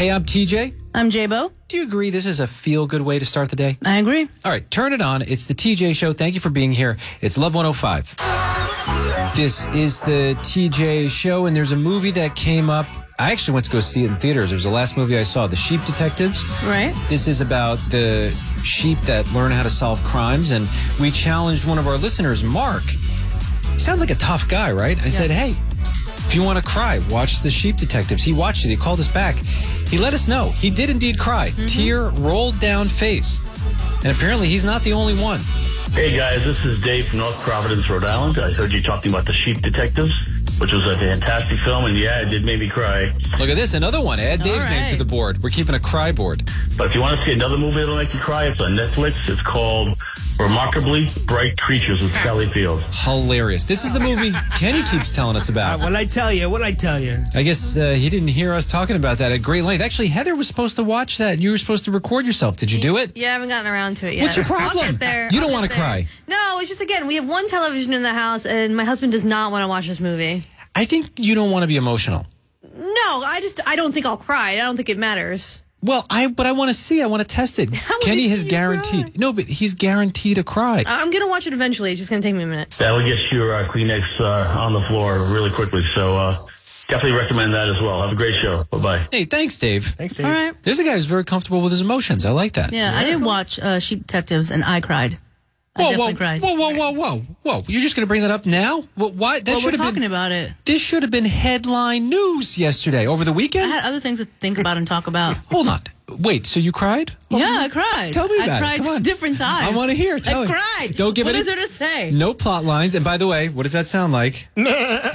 Hey, I'm TJ. I'm J-Bo. Do you agree this is a feel-good way to start the day? I agree. All right, turn it on. It's the TJ Show. Thank you for being here. It's Love 105. This is the TJ Show, and there's a movie that came up. I actually went to go see it in theaters. It was the last movie I saw, The Sheep Detectives. Right. This is about the sheep that learn how to solve crimes, and we challenged one of our listeners, Mark. He sounds like a tough guy, right? I said, hey, if you want to cry, watch The Sheep Detectives. He watched it. He called us back. He let us know. He did indeed cry. Tear rolled down face. And apparently he's not the only one. Hey guys, this is Dave from North Providence, Rhode Island. I heard you talking about The Sheep Detectives, which was a fantastic film, and yeah, it did make me cry. Look at this, another one. Add Dave's name to the board. We're keeping a cry board. But if you want to see another movie that'll make you cry, it's on Netflix. It's called Remarkably Bright Creatures with Sally Field. Hilarious. This is the movie Kenny keeps telling us about. What'd I tell you? I guess he didn't hear us talking about that at great length. Actually, Heather was supposed to watch that. You were supposed to record yourself. Did you do it? Yeah, I haven't gotten around to it yet. What's your problem? I'll get there. You don't want to cry. No, it's just, again, we have one television in the house, and my husband does not want to watch this movie. I think you don't want to be emotional. No, I don't think I'll cry. I don't think it matters. Well, but I want to see. I want to test it. Kenny has guaranteed. No, but he's guaranteed a cry. I'm going to watch it eventually. It's just going to take me a minute. That'll get your Kleenex on the floor really quickly, so definitely recommend that as well. Have a great show. Bye-bye. Hey, thanks, Dave. Thanks, Dave. All right. There's a guy who's very comfortable with his emotions. I like that. Yeah, I did watch Sheep Detectives, and I cried. I definitely cried. Whoa. You're just going to bring that up now? Why? That We're talking about it. This should have been headline news yesterday. Over the I weekend? had other things to think about and talk about. Hold on. Wait, so you cried? Yeah, I cried. Tell me about it. I cried Come on. different times. I want to hear. Tell I me. cried. Don't give What it. is there to say? No plot lines. And by the way, what does that sound like? Yeah,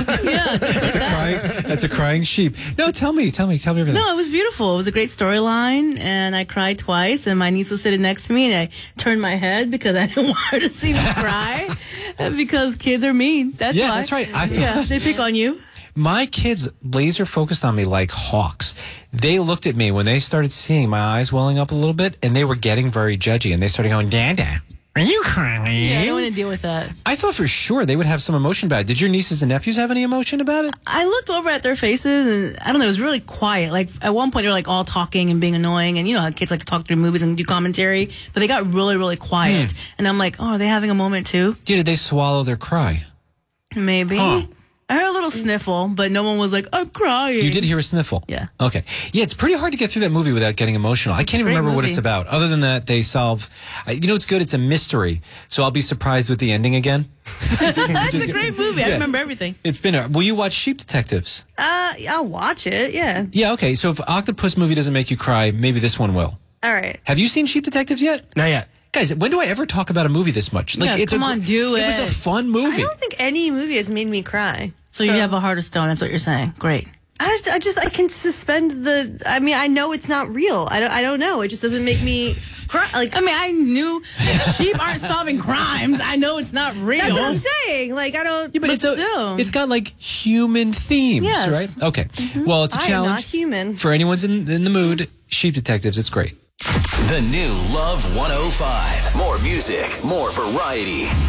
That's a crying sheep. No, tell me everything. No, it was beautiful. It was a great storyline, and I cried twice, and my niece was sitting next to me, and I turned my head because I didn't want her to see me cry, because kids are mean. That's why. That's right. They pick on you. My kids laser focused on me like hawks. They looked at me when they started seeing my eyes welling up a little bit, and they were getting very judgy, and they started going, Dada, are you crying? Yeah, I don't want to deal with that. I thought for sure they would have some emotion about it. Did your nieces and nephews have any emotion about it? I looked over at their faces, and I don't know, it was really quiet. Like, at one point, they were like all talking and being annoying, and you know how kids like to talk through movies and do commentary, but they got really, really quiet. And I'm like, oh, are they having a moment too? Yeah, did they swallow their cry? Maybe. Huh. I heard a little sniffle, but no one was like, I'm crying. You did hear a sniffle? Yeah. Okay. Yeah, it's pretty hard to get through that movie without getting emotional. I can't even remember what it's about. Other than that, they solve... You know what's good? It's a mystery. So I'll be surprised with the ending again. That's a great movie. I remember everything. It's been... Will you watch Sheep Detectives? I'll watch it, yeah. Yeah, okay. So if Octopus movie doesn't make you cry, maybe this one will. All right. Have you seen Sheep Detectives yet? Not yet. Guys, when do I ever talk about a movie this much? Yeah, come on, do it. It was a fun movie. I don't think any movie has made me cry. So you have a heart of stone. That's what you're saying. Great. I can suspend the... I mean, I know it's not real. I don't know. It just doesn't make me cry. Like, I mean, I knew sheep aren't solving crimes. I know it's not real. that's what I'm saying. Like, I don't... Yeah, but it's got like human themes, Yes. right? Okay. Well, it's a challenge. I am not human. For anyone's in the mood, Sheep Detectives, it's great. The new Love 105. More music, more variety.